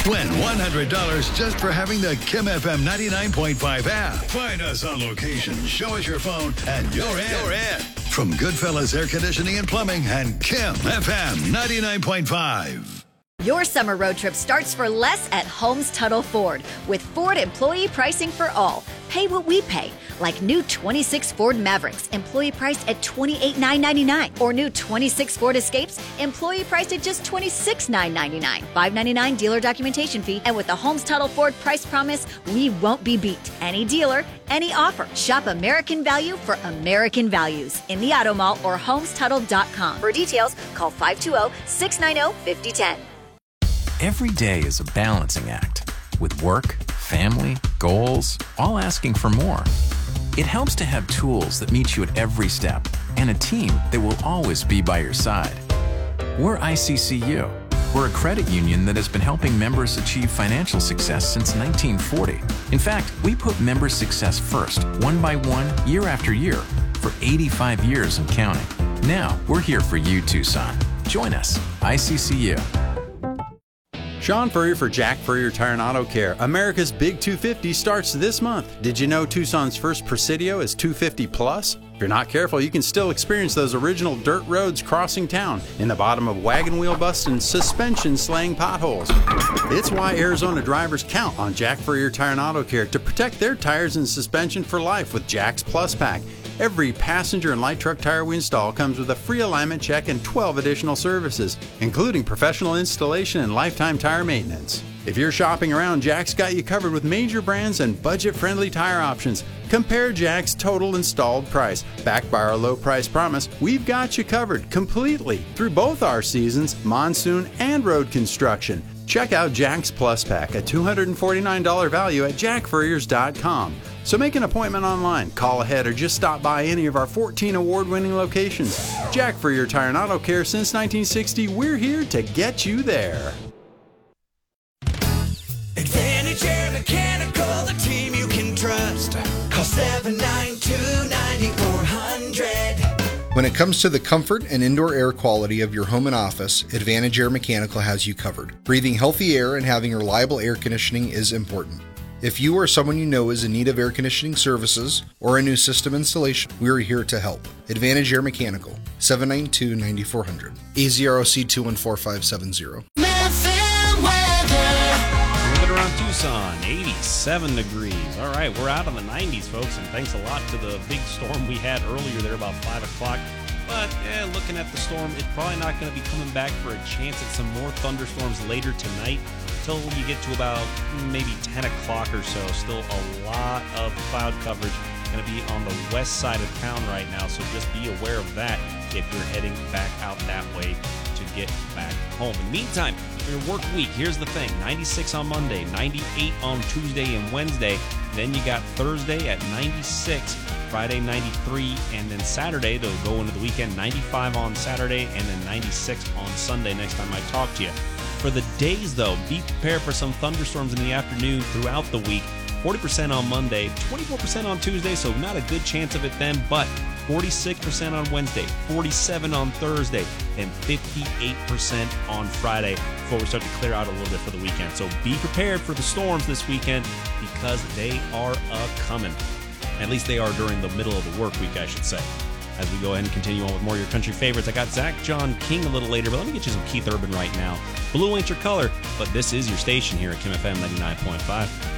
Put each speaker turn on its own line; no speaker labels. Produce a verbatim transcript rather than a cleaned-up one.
Win one hundred dollars just for having the Kim F M ninety-nine point five app. Find us on location, show us your phone, and you're in. You're in. From Goodfellas Air Conditioning and Plumbing and Kim F M ninety-nine point five.
Your summer road trip starts for less at Holmes Tuttle Ford with Ford employee pricing for all. Pay what we pay, like new twenty-six Ford Mavericks, employee priced at twenty-eight thousand nine hundred ninety-nine dollars, or new twenty-six Ford Escapes, employee priced at just twenty-six thousand nine hundred ninety-nine dollars. five hundred ninety-nine dollars dealer documentation fee, and with the Holmes Tuttle Ford price promise, we won't be beat. Any dealer, any offer. Shop American value for American values in the Auto Mall or homes tuttle dot com. For details, call five two zero, six nine zero, five zero one zero.
Every day is a balancing act, with work, family, goals, all asking for more. It helps to have tools that meet you at every step and a team that will always be by your side. We're I C C U. We're a credit union that has been helping members achieve financial success since nineteen forty. In fact, we put member success first, one by one, year after year, for eighty-five years and counting. Now, we're here for you, Tucson. Join us, I C C U.
Sean Furrier for Jack Furrier Tire and Auto Care. America's Big two fifty starts this month. Did you know Tucson's first Presidio is two fifty plus? If you're not careful, you can still experience those original dirt roads crossing town in the bottom of wagon wheel busts and suspension slaying potholes. It's why Arizona drivers count on Jack Furrier Tire and Auto Care to protect their tires and suspension for life with Jack's Plus Pack. Every passenger and light truck tire we install comes with a free alignment check and twelve additional services, including professional installation and lifetime tire maintenance. If you're shopping around, Jack's got you covered with major brands and budget-friendly tire options. Compare Jack's total installed price. Backed by our low price promise, we've got you covered completely through both our seasons, monsoon and road construction. Check out Jack's Plus Pack, a two hundred forty-nine dollars value at jack furriers dot com. So make an appointment online, call ahead, or just stop by any of our fourteen award-winning locations. Jack Furrier Tire and Auto Care since nineteen sixty, we're here to get you there.
Advantage Air Mechanical, the team you can trust. Call seven nine two, nine four zero zero.
When it comes to the comfort and indoor air quality of your home and office, Advantage Air Mechanical has you covered. Breathing healthy air and having reliable air conditioning is important. If you or someone you know is in need of air conditioning services or a new system installation, we are here to help. Advantage Air Mechanical, seven nine two, nine four zero zero. A Z R O C two one four five seven zero.
Around Tucson, eighty-seven degrees. All right, we're out in the nineties, folks, and thanks a lot to the big storm we had earlier there about five o'clock. But yeah, looking at the storm, it's probably not going to be coming back for a chance at some more thunderstorms later tonight until you get to about maybe ten o'clock or so. Still a lot of cloud coverage going to be on the west side of town right now, so just be aware of that if you're heading back out that way to get back home. In the meantime, your work week, here's the thing: ninety-six on Monday, ninety-eight on Tuesday and Wednesday. Then you got Thursday at ninety-six, Friday ninety-three, and then Saturday, they'll go into the weekend, ninety-five on Saturday, and then ninety-six on Sunday next time I talk to you. For the days, though, be prepared for some thunderstorms in the afternoon throughout the week. forty percent on Monday, twenty-four percent on Tuesday, so not a good chance of it then, but forty-six percent on Wednesday, forty-seven on Thursday, and fifty-eight percent on Friday before we start to clear out a little bit for the weekend. So be prepared for the storms this weekend because they are a-coming. At least they are during the middle of the work week, I should say. As we go ahead and continue on with more of your country favorites, I got Zach John King a little later, but let me get you some Keith Urban right now. Blue ain't your color, but this is your station here at Kim F M ninety-nine point five.